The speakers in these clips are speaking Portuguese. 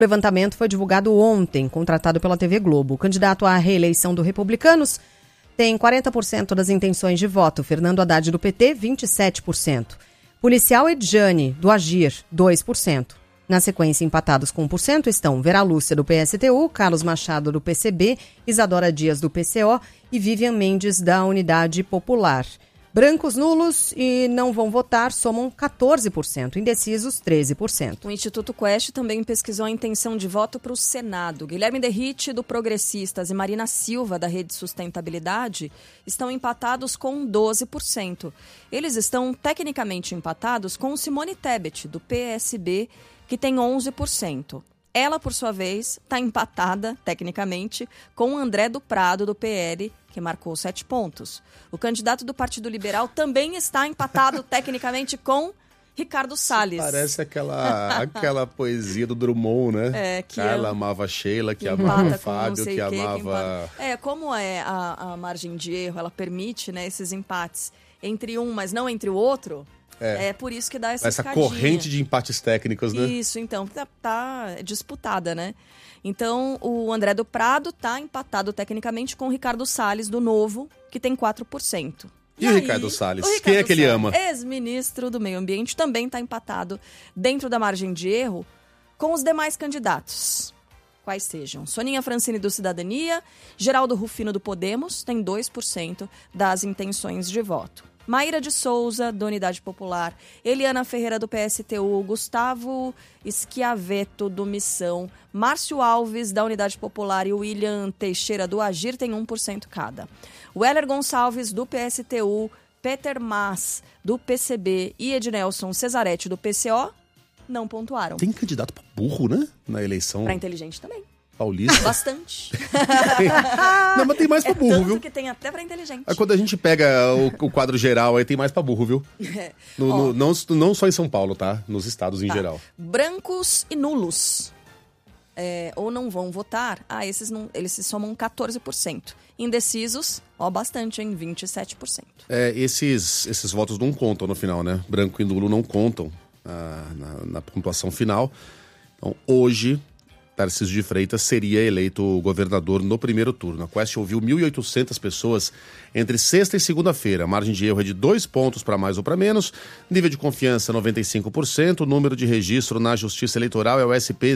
O levantamento foi divulgado ontem, contratado pela TV Globo. O candidato à reeleição do Republicanos tem 40% das intenções de voto. Fernando Haddad, do PT, 27%. Policial Edjane, do Agir, 2%. Na sequência, empatados com 1%, estão Vera Lúcia, do PSTU, Carlos Machado, do PCB, Isadora Dias, do PCO e Vivian Mendes, da Unidade Popular. Brancos, nulos e não vão votar somam 14%, indecisos 13%. O Instituto Quest também pesquisou a intenção de voto para o Senado. Guilherme Derrite, do Progressistas, e Marina Silva, da Rede Sustentabilidade, estão empatados com 12%. Eles estão tecnicamente empatados com Simone Tebet, do PSB, que tem 11%. Ela, por sua vez, está empatada, tecnicamente, com André do Prado, do PL, que marcou 7 pontos. O candidato do Partido Liberal também está empatado, tecnicamente, com Ricardo Salles. Parece aquela poesia do Drummond, né? Carla amava Sheila, que amava Fábio, que amava... Como a margem de erro, ela permite, né, esses empates entre um, mas não entre o outro... É por isso que dá essa escadinha. Corrente de empates técnicos, né? Isso, então, tá disputada, né? Então, o André do Prado está empatado tecnicamente com o Ricardo Salles, do Novo, que tem 4%. E o Ricardo Salles? Quem é que ele ama? Ex-ministro do Meio Ambiente, também está empatado dentro da margem de erro com os demais candidatos. Quais sejam? Soninha Francini, do Cidadania, Geraldo Rufino, do Podemos, tem 2% das intenções de voto. Maíra de Souza, da Unidade Popular, Eliana Ferreira, do PSTU, Gustavo Schiavetto, do Missão, Márcio Alves, da Unidade Popular e William Teixeira, do Agir, tem 1% cada. Weller Gonçalves, do PSTU, Peter Mas, do PCB e Ednelson Cesaretti, do PCO, não pontuaram. Tem candidato pra burro, né? Na eleição. Pra inteligente também. Paulista. Bastante. Não, mas tem mais pra burro, tanto viu? Que tem até pra inteligente. Aí quando a gente pega o quadro geral, aí tem mais pra burro, viu? Não só em São Paulo, tá? Nos estados em geral. Brancos e nulos. Ou não vão votar, eles se somam 14%. Indecisos, bastante, hein? 27%. Esses votos não contam no final, né? Branco e nulo não contam na pontuação final. Então, hoje, Tarcísio de Freitas seria eleito governador no primeiro turno. A Quest ouviu 1.800 pessoas entre sexta e segunda-feira. A margem de erro é de 2 pontos para mais ou para menos. Nível de confiança 95%. O número de registro na Justiça Eleitoral é o SP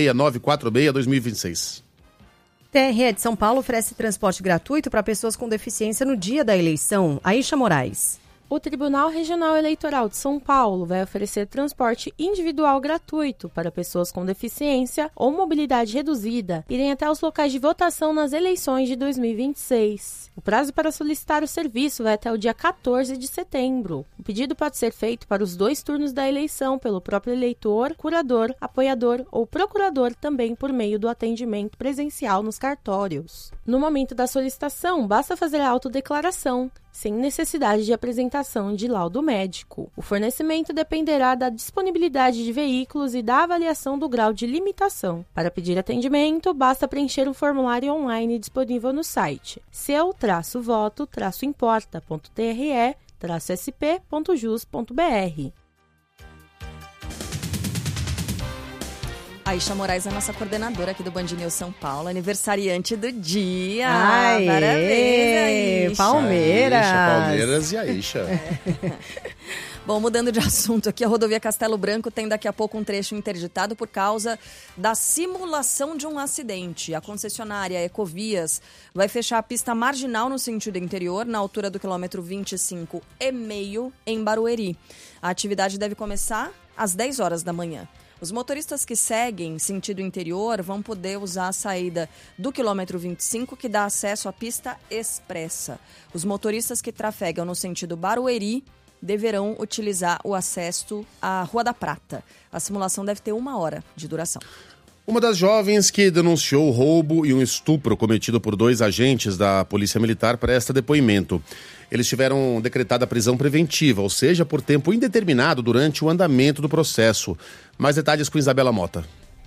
06946-2026. TRE de São Paulo oferece transporte gratuito para pessoas com deficiência no dia da eleição. Aisha Moraes. O Tribunal Regional Eleitoral de São Paulo vai oferecer transporte individual gratuito para pessoas com deficiência ou mobilidade reduzida irem até os locais de votação nas eleições de 2026. O prazo para solicitar o serviço vai até o dia 14 de setembro. O pedido pode ser feito para os 2 turnos da eleição pelo próprio eleitor, curador, apoiador ou procurador, também por meio do atendimento presencial nos cartórios. No momento da solicitação, basta fazer a autodeclaração, sem necessidade de apresentação de laudo médico. O fornecimento dependerá da disponibilidade de veículos e da avaliação do grau de limitação. Para pedir atendimento, basta preencher um formulário online disponível no site seu-voto-importa.tre-sp.jus.br. Aisha Moraes é a nossa coordenadora aqui do Band News São Paulo, aniversariante do dia. Ai, parabéns, Aisha. Palmeiras e Aisha. Bom, mudando de assunto aqui, a rodovia Castelo Branco tem daqui a pouco um trecho interditado por causa da simulação de um acidente. A concessionária Ecovias vai fechar a pista marginal no sentido interior, na altura do quilômetro 25,5, em Barueri. A atividade deve começar às 10 horas da manhã. Os motoristas que seguem sentido interior vão poder usar a saída do quilômetro 25, que dá acesso à pista expressa. Os motoristas que trafegam no sentido Barueri deverão utilizar o acesso à Rua da Prata. A simulação deve ter 1 hora de duração. Uma das jovens que denunciou o roubo e um estupro cometido por 2 agentes da Polícia Militar presta depoimento. Eles tiveram decretada prisão preventiva, ou seja, por tempo indeterminado durante o andamento do processo. Mais detalhes com Isabela Mota.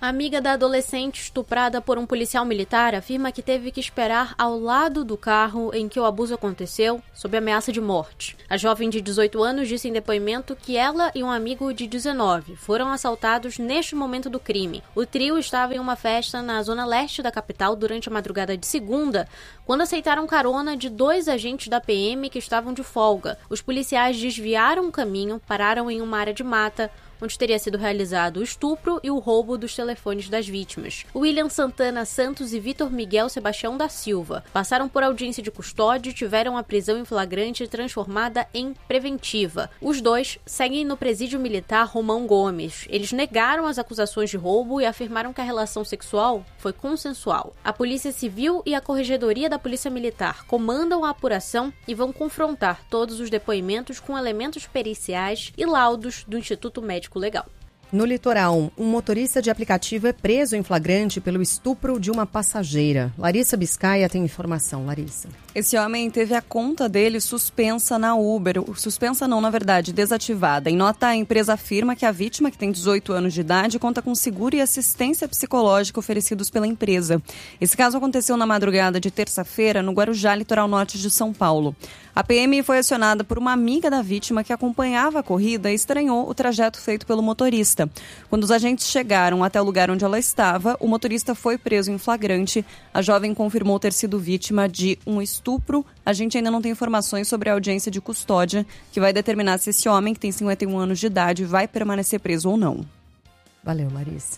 A amiga da adolescente estuprada por um policial militar afirma que teve que esperar ao lado do carro em que o abuso aconteceu, sob ameaça de morte. A jovem de 18 anos disse em depoimento que ela e um amigo de 19 foram assaltados neste momento do crime. O trio estava em uma festa na zona leste da capital durante a madrugada de segunda, quando aceitaram carona de 2 agentes da PM que estavam de folga. Os policiais desviaram o caminho, pararam em uma área de mata, onde teria sido realizado o estupro e o roubo dos telefones das vítimas. William Santana Santos e Vitor Miguel Sebastião da Silva passaram por audiência de custódia e tiveram a prisão em flagrante transformada em preventiva. Os dois seguem no presídio militar Romão Gomes. Eles negaram as acusações de roubo e afirmaram que a relação sexual foi consensual. A Polícia Civil e a Corregedoria da Polícia Militar comandam a apuração e vão confrontar todos os depoimentos com elementos periciais e laudos do Instituto Médico Legal. No litoral, um motorista de aplicativo é preso em flagrante pelo estupro de uma passageira. Larissa Biscaia tem informação. Larissa. Esse homem teve a conta dele suspensa na Uber. Suspensa não, na verdade, desativada. Em nota, a empresa afirma que a vítima, que tem 18 anos de idade, conta com seguro e assistência psicológica oferecidos pela empresa. Esse caso aconteceu na madrugada de terça-feira no Guarujá, litoral norte de São Paulo. A PM foi acionada por uma amiga da vítima que acompanhava a corrida e estranhou o trajeto feito pelo motorista. Quando os agentes chegaram até o lugar onde ela estava, o motorista foi preso em flagrante. A jovem confirmou ter sido vítima de um estupro. A gente ainda não tem informações sobre a audiência de custódia, que vai determinar se esse homem, que tem 51 anos de idade, vai permanecer preso ou não. Valeu, Larissa.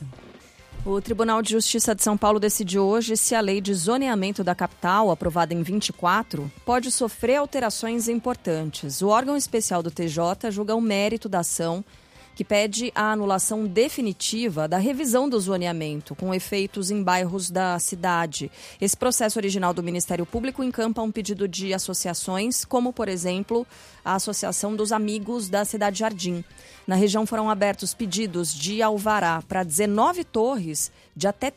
O Tribunal de Justiça de São Paulo decidiu hoje se a lei de zoneamento da capital, aprovada em 24, pode sofrer alterações importantes. O órgão especial do TJ julga o mérito da ação, que pede a anulação definitiva da revisão do zoneamento, com efeitos em bairros da cidade. Esse processo original do Ministério Público encampa um pedido de associações, como, por exemplo, a Associação dos Amigos da Cidade Jardim. Na região foram abertos pedidos de alvará para 19 torres de até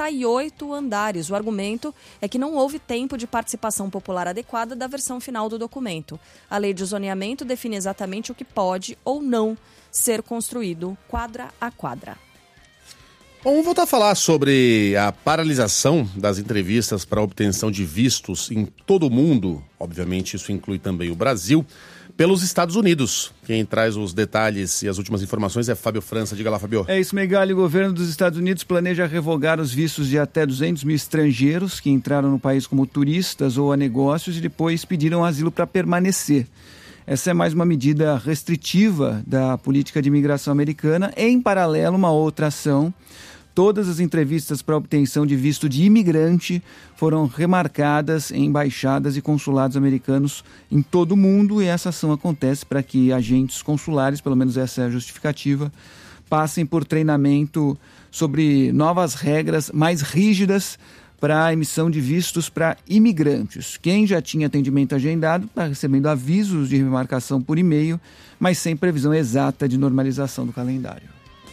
38 andares. O argumento é que não houve tempo de participação popular adequada da versão final do documento. A lei de zoneamento define exatamente o que pode ou não ser construído quadra a quadra. Bom, vamos voltar a falar sobre a paralisação das entrevistas para obtenção de vistos em todo o mundo. Obviamente, isso inclui também o Brasil, pelos Estados Unidos. Quem traz os detalhes e as últimas informações é Fábio França. Diga lá, Fábio. É isso, Megali. O governo dos Estados Unidos planeja revogar os vistos de até 200 mil estrangeiros que entraram no país como turistas ou a negócios e depois pediram asilo para permanecer. Essa é mais uma medida restritiva da política de imigração americana. Em paralelo, uma outra ação. Todas as entrevistas para obtenção de visto de imigrante foram remarcadas em embaixadas e consulados americanos em todo o mundo, e essa ação acontece para que agentes consulares, pelo menos essa é a justificativa, passem por treinamento sobre novas regras mais rígidas para a emissão de vistos para imigrantes. Quem já tinha atendimento agendado está recebendo avisos de remarcação por e-mail, mas sem previsão exata de normalização do calendário.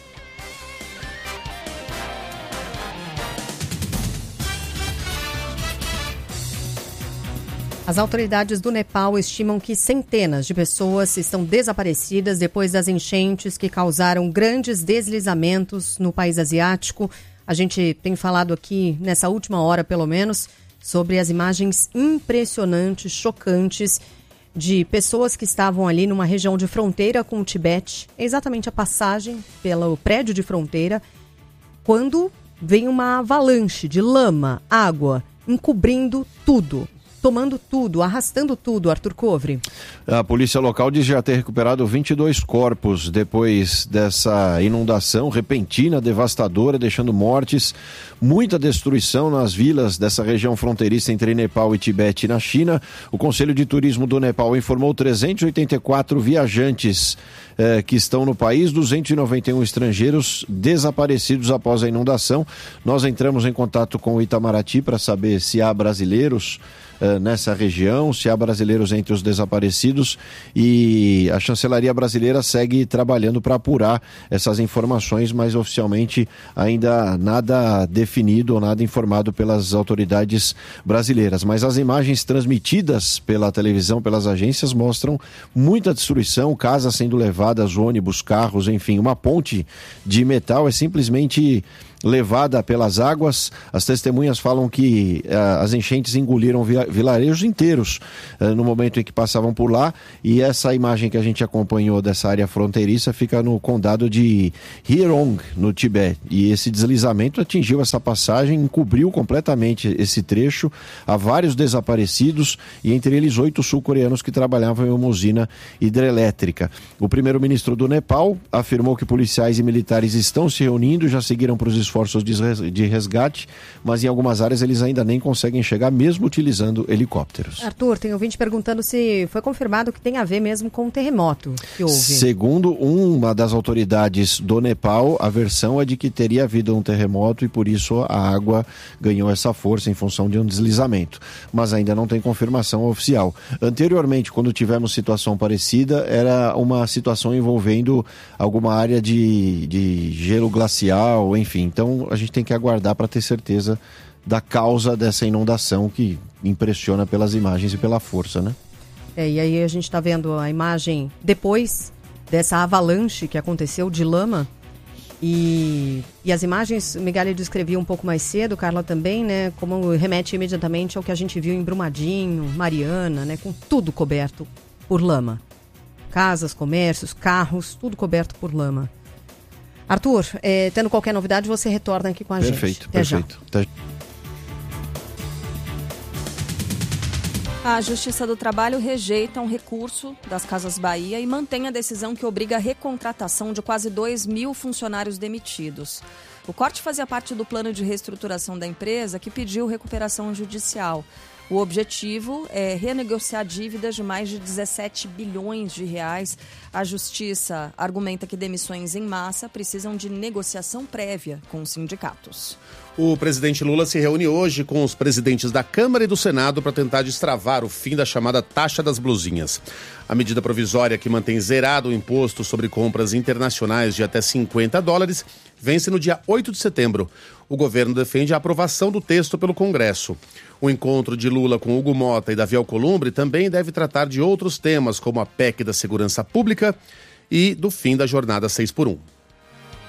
As autoridades do Nepal estimam que centenas de pessoas estão desaparecidas depois das enchentes que causaram grandes deslizamentos no país asiático. A gente tem falado aqui, nessa última hora pelo menos, sobre as imagens impressionantes, chocantes, de pessoas que estavam ali numa região de fronteira com o Tibete, exatamente a passagem pelo prédio de fronteira, quando vem uma avalanche de lama, água, encobrindo tudo. Tomando tudo, arrastando tudo, Arthur Covre. A polícia local diz já ter recuperado 22 corpos depois dessa inundação repentina, devastadora, deixando mortes, muita destruição nas vilas dessa região fronteiriça entre Nepal e Tibete, na China. O Conselho de Turismo do Nepal informou 384 viajantes que estão no país, 291 estrangeiros desaparecidos após a inundação. Nós entramos em contato com o Itamaraty para saber se há brasileiros nessa região, se há brasileiros entre os desaparecidos, e a chancelaria brasileira segue trabalhando para apurar essas informações, mas oficialmente ainda nada definido ou nada informado pelas autoridades brasileiras. Mas as imagens transmitidas pela televisão, pelas agências, mostram muita destruição, casas sendo levadas, ônibus, carros, enfim, uma ponte de metal é simplesmente levada pelas águas. As testemunhas falam que as enchentes engoliram vilarejos inteiros no momento em que passavam por lá, e essa imagem que a gente acompanhou dessa área fronteiriça fica no condado de Hyeong, no Tibete, e esse deslizamento atingiu essa passagem, encobriu completamente esse trecho. Há vários desaparecidos e entre eles 8 sul-coreanos que trabalhavam em uma usina hidrelétrica. O primeiro-ministro do Nepal afirmou que policiais e militares estão se reunindo, já seguiram para os esforços de resgate, mas em algumas áreas eles ainda nem conseguem chegar, mesmo utilizando helicópteros. Arthur, tem ouvinte perguntando se foi confirmado que tem a ver mesmo com o terremoto que houve. Segundo uma das autoridades do Nepal, a versão é de que teria havido um terremoto e por isso a água ganhou essa força em função de um deslizamento, mas ainda não tem confirmação oficial. Anteriormente, quando tivemos situação parecida, era uma situação envolvendo alguma área de gelo glacial, enfim. Então a gente tem que aguardar para ter certeza da causa dessa inundação que impressiona pelas imagens e pela força, né? E aí a gente está vendo a imagem depois dessa avalanche que aconteceu de lama. E as imagens, Megali descrevia um pouco mais cedo, Carla também, né? Como remete imediatamente ao que a gente viu em Brumadinho, Mariana, né? Com tudo coberto por lama. Casas, comércios, carros, tudo coberto por lama. Arthur, tendo qualquer novidade, você retorna aqui com a gente. Perfeito. A Justiça do Trabalho rejeita um recurso das Casas Bahia e mantém a decisão que obriga a recontratação de quase 2.000 funcionários demitidos. O corte fazia parte do plano de reestruturação da empresa, que pediu recuperação judicial. O objetivo é renegociar dívidas de mais de 17 bilhões de reais. A Justiça argumenta que demissões em massa precisam de negociação prévia com os sindicatos. O presidente Lula se reúne hoje com os presidentes da Câmara e do Senado para tentar destravar o fim da chamada taxa das blusinhas. A medida provisória que mantém zerado o imposto sobre compras internacionais de até $50 vence no dia 8 de setembro. O governo defende a aprovação do texto pelo Congresso. O encontro de Lula com Hugo Mota e Davi Alcolumbre também deve tratar de outros temas, como a PEC da segurança pública e do fim da jornada 6x1.